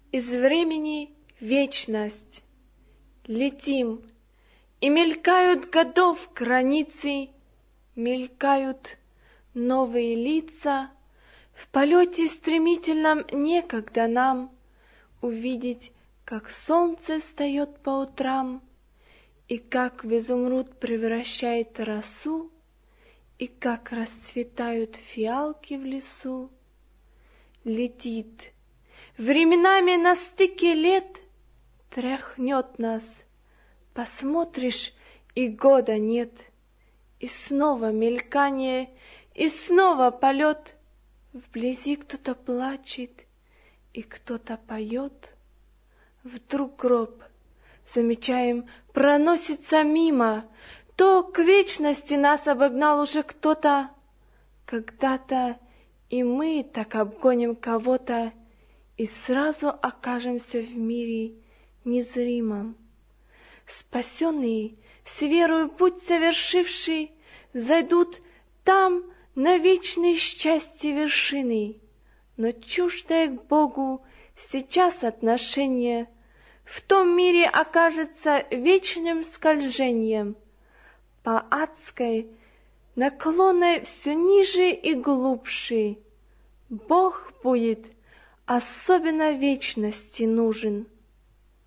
Из времени вечность. Летим, и мелькают годов границы, мелькают новые лица. В полете стремительном некогда нам увидеть, как солнце встает по утрам, и как в изумруд превращает росу, и как расцветают фиалки в лесу. Летит, временами на стыке лет тряхнет нас, посмотришь, и года нет, и снова мелькание, и снова полет. Вблизи кто-то плачет, и кто-то поет. Вдруг гроб, замечаем, проносится мимо, то к вечности нас обогнал уже кто-то. Когда-то и мы так обгоним кого-то, и сразу окажемся в мире незримом. Спасенные, с верою путь совершившие, зайдут там на вечные счастья вершины, но чуждое к Богу сейчас отношение в том мире окажется вечным скольжением по адской, наклонной все ниже и глубже. Бог будет особенно вечности нужен.